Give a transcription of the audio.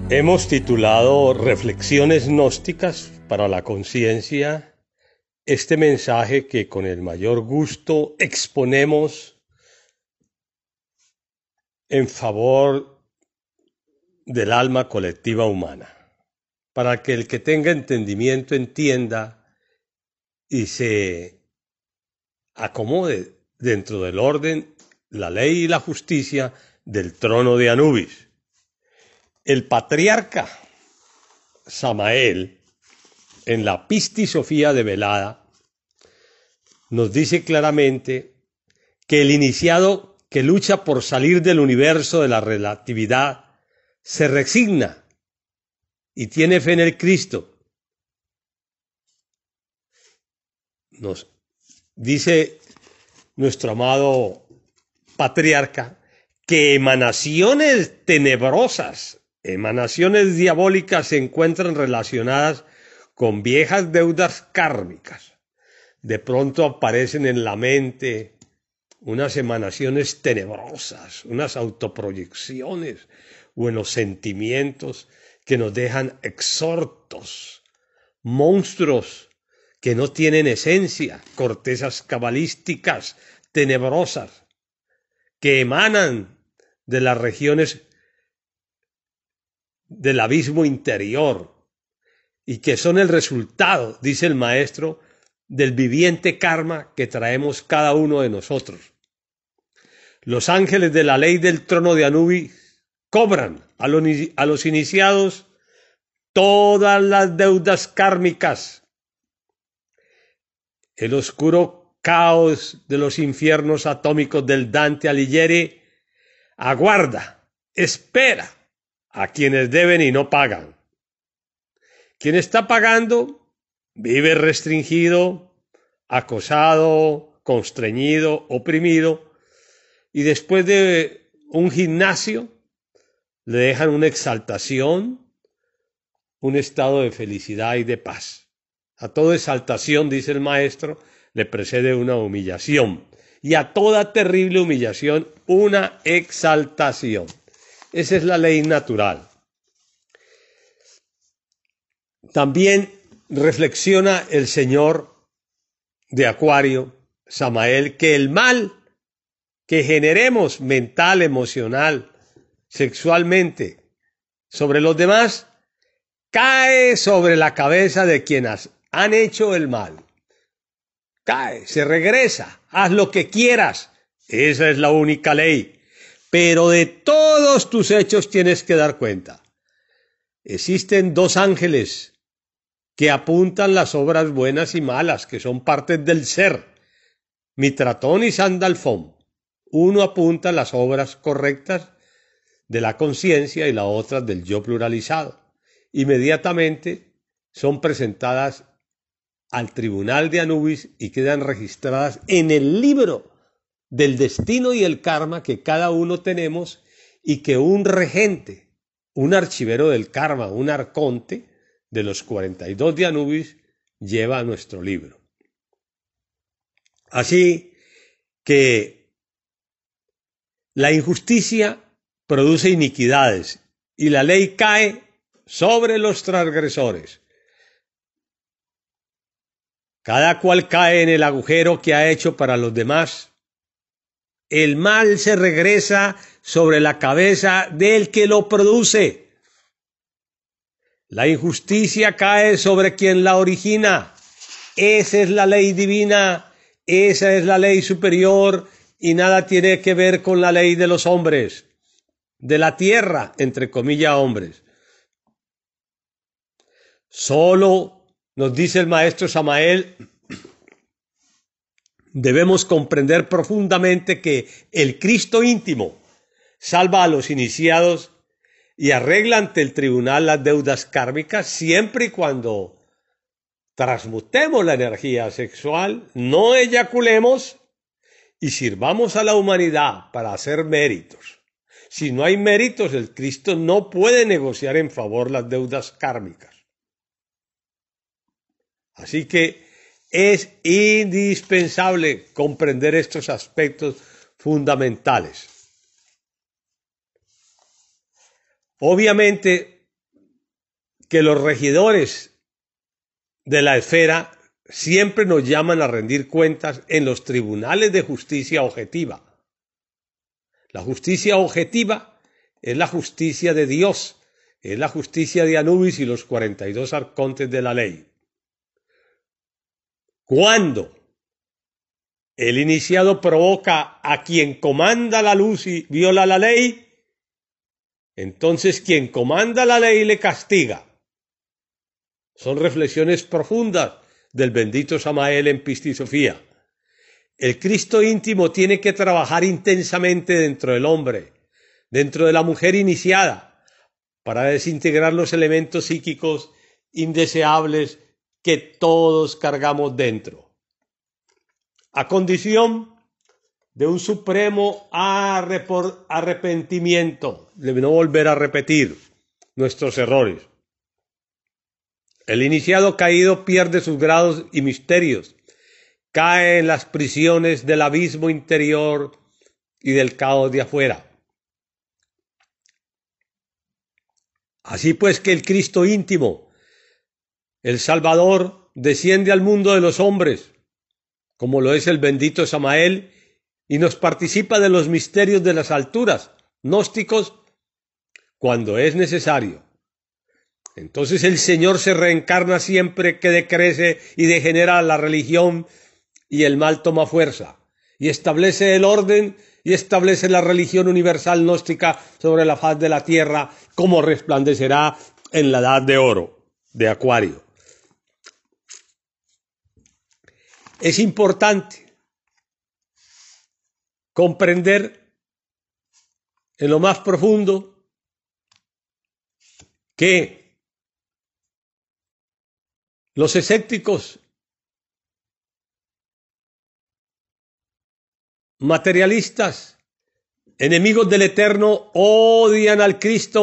Hemos titulado Reflexiones gnósticas para la conciencia este mensaje que con el mayor gusto exponemos en favor del alma colectiva humana, para que el que tenga entendimiento entienda y se acomode dentro del orden, la ley y la justicia del trono de Anubis. El patriarca Samael, en la Pistisofía de Velada, nos dice claramente que el iniciado que lucha por salir del universo de la relatividad se resigna y tiene fe en el Cristo. Nos dice nuestro amado patriarca que emanaciones tenebrosas, emanaciones diabólicas se encuentran relacionadas con viejas deudas kármicas. De pronto aparecen en la mente unas emanaciones tenebrosas, unas autoproyecciones o en los sentimientos que nos dejan exhortos, monstruos que no tienen esencia, cortezas cabalísticas tenebrosas que emanan de las regiones del abismo interior y que son el resultado, dice el maestro, del viviente karma que traemos cada uno de nosotros. Los ángeles de la ley del trono de Anubis cobran a los iniciados todas las deudas kármicas. El oscuro caos de los infiernos atómicos del Dante Alighieri aguarda, espera a quienes deben y no pagan. Quien está pagando vive restringido, acosado, constreñido, oprimido, y después de un gimnasio le dejan una exaltación, un estado de felicidad y de paz. A toda exaltación, dice el maestro, le precede una humillación, y a toda terrible humillación una exaltación. Esa es la ley natural. También reflexiona el señor de Acuario, Samael, que el mal que generemos mental, emocional, sexualmente sobre los demás, cae sobre la cabeza de quienes han hecho el mal. Cae, se regresa, haz lo que quieras. Esa es la única ley. Pero de todos tus hechos tienes que dar cuenta. Existen dos ángeles que apuntan las obras buenas y malas, que son partes del ser, Mitratón y Sandalfón. Uno apunta las obras correctas de la conciencia y la otra del yo pluralizado. Inmediatamente son presentadas al tribunal de Anubis y quedan registradas en el libro del destino y el karma que cada uno tenemos y que un regente, un archivero del karma, un arconte de los 42 de Anubis lleva a nuestro libro. Así que la injusticia produce iniquidades y la ley cae sobre los transgresores. Cada cual cae en el agujero que ha hecho para los demás. El mal se regresa sobre la cabeza del que lo produce. La injusticia cae sobre quien la origina. Esa es la ley divina, esa es la ley superior y nada tiene que ver con la ley de los hombres, de la tierra, entre comillas, hombres. Solo, nos dice el maestro Samael, debemos comprender profundamente que el Cristo íntimo salva a los iniciados y arregla ante el tribunal las deudas kármicas siempre y cuando transmutemos la energía sexual, no eyaculemos y sirvamos a la humanidad para hacer méritos. Si no hay méritos, el Cristo no puede negociar en favor las deudas kármicas. Así que es indispensable comprender estos aspectos fundamentales. Obviamente, que los regidores de la esfera siempre nos llaman a rendir cuentas en los tribunales de justicia objetiva. La justicia objetiva es la justicia de Dios, es la justicia de Anubis y los 42 arcontes de la ley. Cuando el iniciado provoca a quien comanda la luz y viola la ley, entonces quien comanda la ley le castiga. Son reflexiones profundas del bendito Samael en Pistisofía. El Cristo íntimo tiene que trabajar intensamente dentro del hombre, dentro de la mujer iniciada, para desintegrar los elementos psíquicos indeseables que todos cargamos dentro, a condición de un supremo arrepentimiento, de no volver a repetir nuestros errores. El iniciado caído pierde sus grados y misterios, cae en las prisiones del abismo interior y del caos de afuera. Así pues que el Cristo íntimo, el Salvador, desciende al mundo de los hombres, como lo es el bendito Samael, y nos participa de los misterios de las alturas, gnósticos, cuando es necesario. Entonces el Señor se reencarna siempre que decrece y degenera la religión y el mal toma fuerza, y establece el orden y establece la religión universal gnóstica sobre la faz de la tierra, como resplandecerá en la edad de oro, de Acuario. Es importante comprender en lo más profundo que los escépticos materialistas, enemigos del Eterno, odian al Cristo